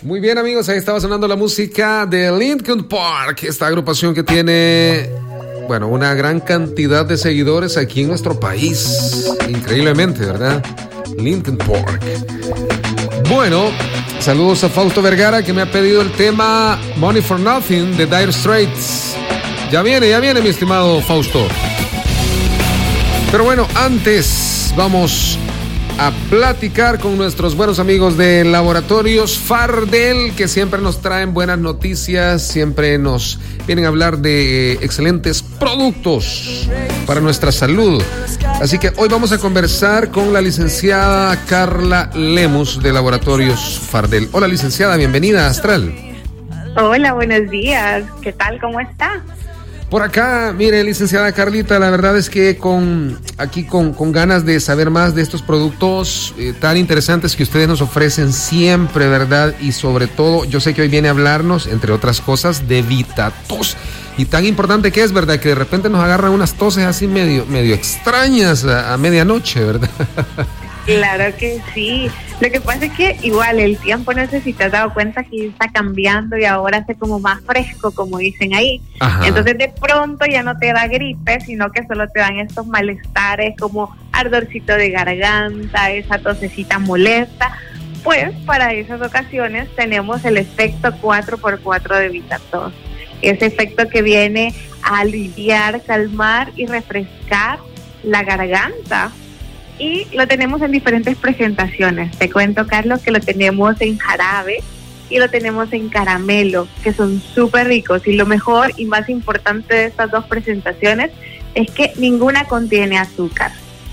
Muy bien, amigos, ahí estaba sonando la música de Linkin Park, esta agrupación que tiene, bueno, una gran cantidad de seguidores aquí en nuestro país. Increíblemente, ¿verdad? Linkin Park. Bueno, saludos a Fausto Vergara, que me ha pedido el tema Money for Nothing de Dire Straits. Ya viene, mi estimado Fausto. Pero bueno, antes vamos a platicar con nuestros buenos amigos de Laboratorios Fardel, que siempre nos traen buenas noticias, siempre nos vienen a hablar de excelentes productos para nuestra salud. Así que hoy vamos a conversar con la licenciada Carla Lemus de Laboratorios Fardel. Hola, licenciada, bienvenida a Astral. Hola, buenos días. ¿Qué tal? ¿Cómo está? Por acá, mire, licenciada Carlita, la verdad es que con ganas de saber más de estos productos tan interesantes que ustedes nos ofrecen siempre, ¿verdad? Y sobre todo, yo sé que hoy viene a hablarnos, entre otras cosas, de VitaTos. Y tan importante que es, ¿verdad? Que de repente nos agarran unas toses así medio extrañas a medianoche, ¿verdad? Claro que sí. Lo que pasa es que igual el tiempo, no sé si te has dado cuenta que está cambiando y ahora hace como más fresco, como dicen ahí. Ajá. Entonces de pronto ya no te da gripe, sino que solo te dan estos malestares como ardorcito de garganta, esa tosecita molesta. Pues para esas ocasiones tenemos el efecto 4x4 de VitaTos. Ese efecto que viene a aliviar, calmar y refrescar la garganta. Y lo tenemos en diferentes presentaciones. Te cuento, Carlos, que lo tenemos en jarabe y lo tenemos en caramelo, que son súper ricos. Y lo mejor y más importante de estas dos presentaciones es que ninguna contiene azúcar.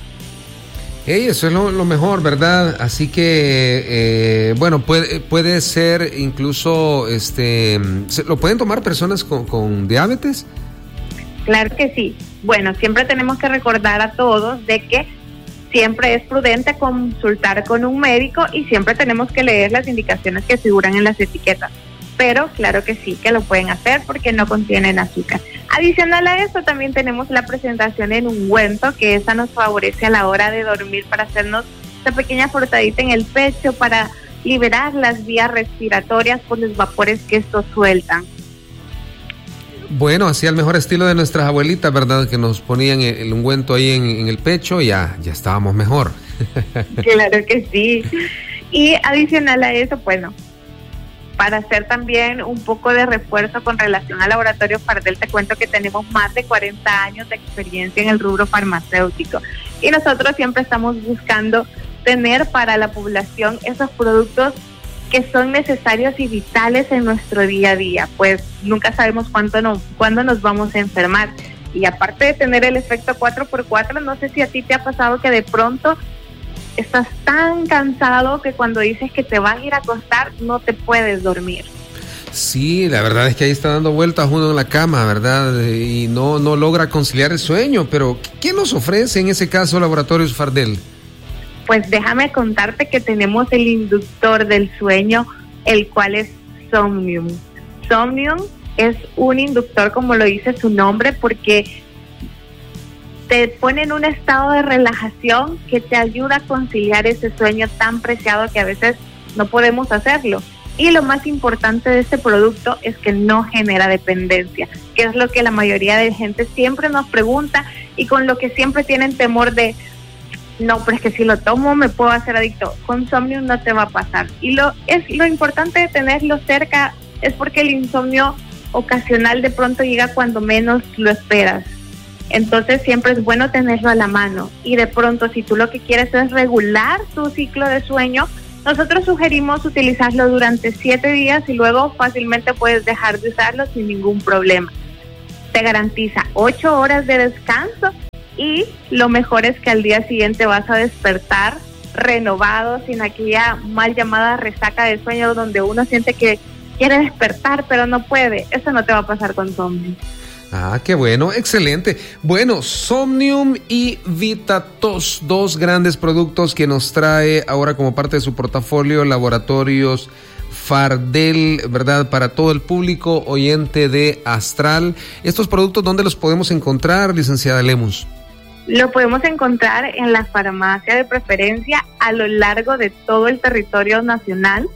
Eso es lo mejor, ¿verdad? Así que, bueno, puede ser incluso, ¿lo pueden tomar personas con diabetes? Claro que sí. Bueno, siempre tenemos que recordar a todos de que siempre es prudente consultar con un médico y siempre tenemos que leer las indicaciones que figuran en las etiquetas. Pero claro que sí, que lo pueden hacer porque no contienen azúcar. Adicional a eso, también tenemos la presentación en ungüento, que esa nos favorece a la hora de dormir para hacernos esta pequeña frotadita en el pecho para liberar las vías respiratorias por los vapores que estos sueltan. Bueno, así al mejor estilo de nuestras abuelitas, ¿verdad? Que nos ponían el ungüento ahí en el pecho y ya estábamos mejor. Claro que sí. Y adicional a eso, bueno, para hacer también un poco de refuerzo con relación al Laboratorio Fardel, te cuento que tenemos más de 40 años de experiencia en el rubro farmacéutico. Y nosotros siempre estamos buscando tener para la población esos productos que son necesarios y vitales en nuestro día a día, pues nunca sabemos cuándo nos vamos a enfermar. Y aparte de tener el efecto 4x4, no sé si a ti te ha pasado que de pronto estás tan cansado que cuando dices que te vas a ir a acostar, no te puedes dormir. Sí, la verdad es que ahí está dando vueltas uno en la cama, ¿verdad? Y no logra conciliar el sueño, pero ¿qué nos ofrece en ese caso Laboratorios Fardel? Pues déjame contarte que tenemos el inductor del sueño, el cual es Somnium. Somnium es un inductor, como lo dice su nombre, porque te pone en un estado de relajación que te ayuda a conciliar ese sueño tan preciado que a veces no podemos hacerlo. Y lo más importante de este producto es que no genera dependencia, que es lo que la mayoría de gente siempre nos pregunta y con lo que siempre tienen temor de: no, pero es que si lo tomo me puedo hacer adicto. Con Somnium no te va a pasar. Y lo importante de tenerlo cerca es porque el insomnio ocasional de pronto llega cuando menos lo esperas. Entonces siempre es bueno tenerlo a la mano. Y de pronto, si tú lo que quieres es regular tu ciclo de sueño, nosotros sugerimos utilizarlo durante 7 días y luego fácilmente puedes dejar de usarlo sin ningún problema. Te garantiza 8 horas de descanso. Y lo mejor es que al día siguiente vas a despertar renovado, sin aquella mal llamada resaca de sueño donde uno siente que quiere despertar pero no puede. Eso no te va a pasar con Somnium. Ah, qué bueno, excelente. Bueno, Somnium y VitaTos, dos grandes productos que nos trae ahora como parte de su portafolio Laboratorios Fardel, ¿verdad? Para todo el público oyente de Astral. Estos productos, ¿dónde los podemos encontrar, licenciada Lemus? Lo podemos encontrar en la farmacia de preferencia a lo largo de todo el territorio nacional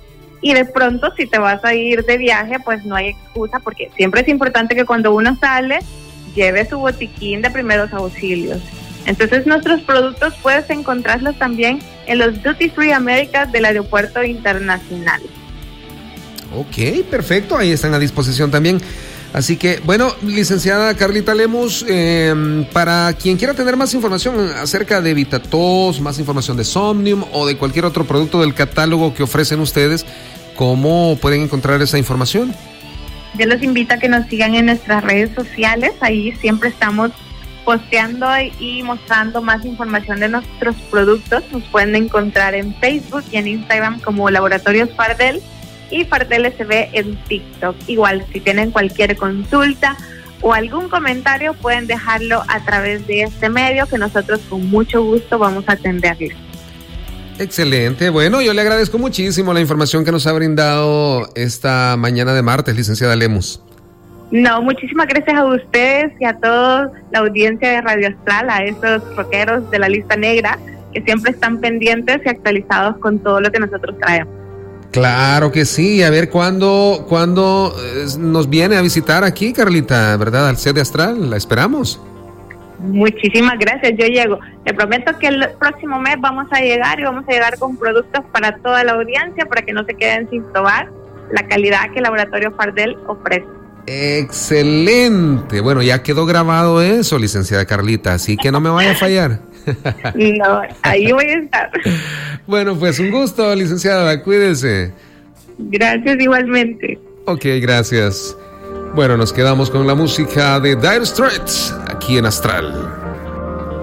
Y de pronto, si te vas a ir de viaje, pues no hay excusa, porque siempre es importante que cuando uno sale, lleve su botiquín de primeros auxilios. Entonces, nuestros productos puedes encontrarlos también en los Duty Free Américas del Aeropuerto Internacional. Ok, perfecto, ahí están a disposición también. Así que, bueno, licenciada Carlita Lemus, para quien quiera tener más información acerca de Evitatos, más información de Somnium o de cualquier otro producto del catálogo que ofrecen ustedes, ¿cómo pueden encontrar esa información? Yo los invito a que nos sigan en nuestras redes sociales, ahí siempre estamos posteando y mostrando más información de nuestros productos. Nos pueden encontrar en Facebook y en Instagram como Laboratorios Fardel y Fardel SB en TikTok. Igual, si tienen cualquier consulta o algún comentario, pueden dejarlo a través de este medio, que nosotros con mucho gusto vamos a atenderles. Excelente. Bueno, yo le agradezco muchísimo la información que nos ha brindado esta mañana de martes, licenciada Lemus. No, muchísimas gracias a ustedes y a toda la audiencia de Radio Astral, a esos rockeros de la lista negra que siempre están pendientes y actualizados con todo lo que nosotros traemos. Claro que sí. A ver cuándo nos viene a visitar aquí, Carlita, ¿verdad? Al set de Astral, la esperamos. Muchísimas gracias, yo llego. Te prometo que el próximo mes vamos a llegar y vamos a llegar con productos para toda la audiencia, para que no se queden sin probar la calidad que Laboratorio Fardel ofrece. Excelente. Bueno, ya quedó grabado eso, licenciada Carlita, así que no me vaya a fallar. No, ahí voy a estar. Bueno, pues un gusto, licenciada, cuídese. Gracias igualmente. Ok, gracias. Bueno, nos quedamos con la música de Dire Straits aquí en Astral.